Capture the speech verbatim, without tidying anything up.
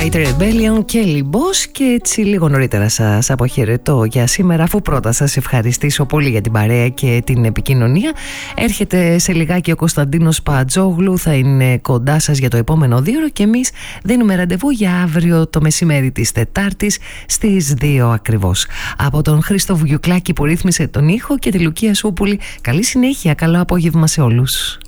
White Rebellion και Λιμπός, και έτσι λίγο νωρίτερα σας αποχαιρετώ για σήμερα, αφού πρώτα σας ευχαριστήσω πολύ για την παρέα και την επικοινωνία. Έρχεται σε λιγάκι ο Κωνσταντίνος Πατζόγλου, θα είναι κοντά σας για το επόμενο δύο ώρο και εμείς δίνουμε ραντεβού για αύριο το μεσημέρι της Τετάρτης στις δύο ακριβώς. Από τον Χρήστο Βουγιουκλάκη που ρύθμισε τον ήχο και τη Λουκία Σούπουλη, καλή συνέχεια, καλό απόγευμα σε όλους.